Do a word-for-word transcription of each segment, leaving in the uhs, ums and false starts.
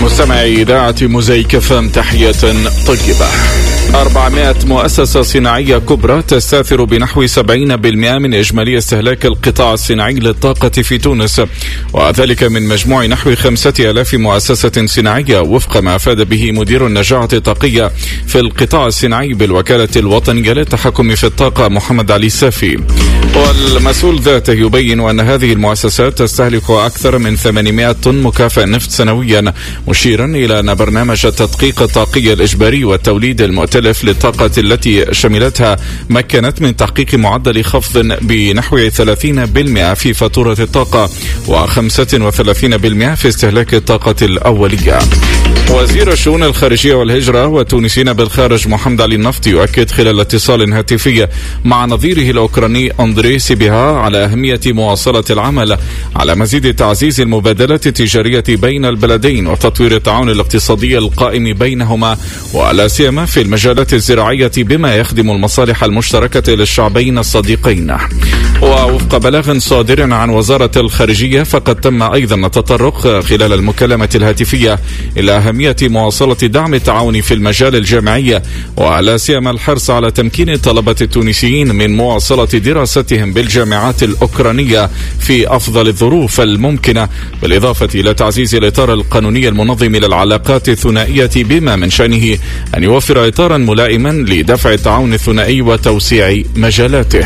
مستمعي إذاعة موزايك اف ام، تحية طيبة. أربعمائة مؤسسة صناعية كبرى تستأثر بنحو سبعين بالمئة من إجمالي استهلاك القطاع الصناعي للطاقة في تونس، وذلك من مجموع نحو خمسة آلاف مؤسسة صناعية، وفق ما أفاد به مدير النجاعة الطاقية في القطاع الصناعي بالوكالة الوطنية للتحكم في الطاقة محمد علي السافي. والمسؤول ذاته يبين أن هذه المؤسسات تستهلك أكثر من ثمانمائة طن مكافأة نفط سنويا، مشيرا إلى أن برنامج التدقيق الطاقي الإجباري والتوليد المؤتلف للطاقة التي شملتها مكنت من تحقيق معدل خفض بنحو ثلاثين بالمئة في فاتورة الطاقة وخمسة وثلاثين بالمئة في استهلاك الطاقة الأولية. وزير الشؤون الخارجية والهجرة والتونسيين بالخارج محمد علي النفطي يؤكد خلال اتصال هاتفي مع نظيره الأوكراني أندري سيبيها على أهمية مواصلة العمل على مزيد تعزيز المبادلة التجارية بين البلدين وتطوير التعاون الاقتصادي القائم بينهما، ولا سيما في المجالات الزراعية بما يخدم المصالح المشتركة للشعبين الصديقين. ووفق بلاغ صادر عن وزارة الخارجية، فقد تم أيضا التطرق خلال المكالمة الهاتفية إلى أهمية مواصلة دعم التعاون في المجال الجامعي، ولا سيما الحرص على تمكين الطلبة التونسيين من مواصلة دراستهم بالجامعات الأوكرانية في أفضل الظروف الممكنة، بالإضافة إلى تعزيز الإطار القانوني المنظم للعلاقات الثنائية بما من شأنه أن يوفر إطارا ملائما لدفع التعاون الثنائي وتوسيع مجالاته.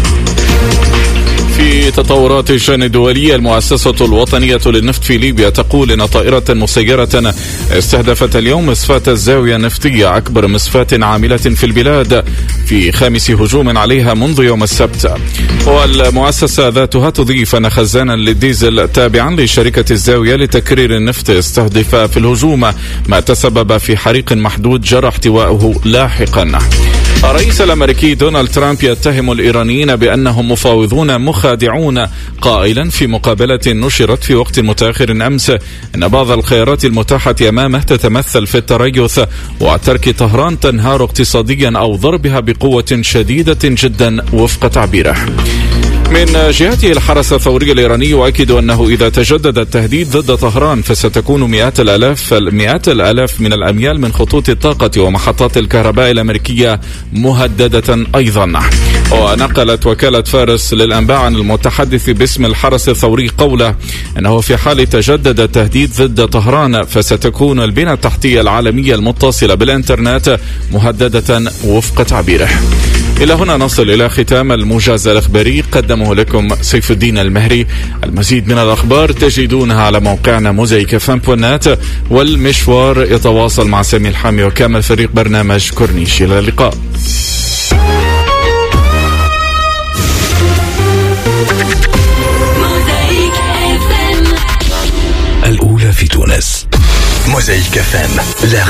في تطورات الشأن الدولي، المؤسسة الوطنية للنفط في ليبيا تقول إن طائرة مسيرة استهدفت اليوم مصفاة الزاوية النفطية، أكبر مصفاة عاملة في البلاد، في خامس هجوم عليها منذ يوم السبت. والمؤسسة ذاتها تضيف أن خزانا للديزل تابعا لشركة الزاوية لتكرير النفط استهدف في الهجوم، ما تسبب في حريق محدود جرى احتواؤه لاحقا. الرئيس الأمريكي دونالد ترامب يتهم الإيرانيين بأنهم مفاوضون مخادعون، قائلا في مقابلة نشرت في وقت متأخر أمس أن بعض الخيارات المتاحة أمامه تتمثل في التريث وترك طهران تنهار اقتصاديا أو ضربها بقوة شديدة جدا وفق تعبيره. من جهته الحرس الثوري الإيراني يؤكد أنه إذا تجدد التهديد ضد طهران فستكون مئات الآلاف مئات الآلاف من الأميال من خطوط الطاقة ومحطات الكهرباء الأمريكية مهددة أيضا. ونقلت وكالة فارس للأنباء عن المتحدث باسم الحرس الثوري قوله أنه في حال تجدد التهديد ضد طهران فستكون البنى التحتية العالمية المتصلة بالإنترنت مهددة وفق تعبيره. إلى هنا نصل إلى ختام الموجز الإخباري، قدمه لكم سيف الدين المهري. المزيد من الأخبار تجدونها على موقعنا موزايك اف ام دوت نت، والمشوار يتواصل مع سامي الحامي وكامل فريق برنامج كورنيش. إلى اللقاء. الأولى في تونس، موزايك اف ام.